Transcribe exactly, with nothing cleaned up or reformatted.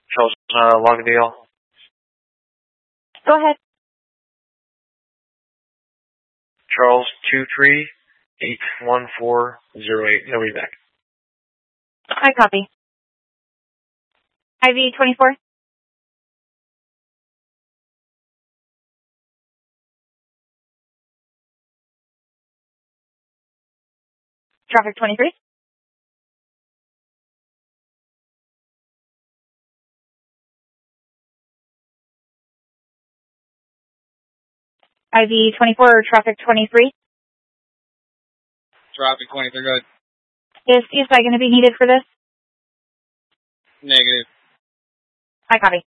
Charles, uh, Logdale. Go ahead. Charles, two three eight one four zero eight. Nobody back. I copy. I V twenty-four. Traffic twenty-three. I V twenty-four, traffic twenty-three. Traffic twenty-three, good. Is C S I going to be needed for this? Negative. I copy.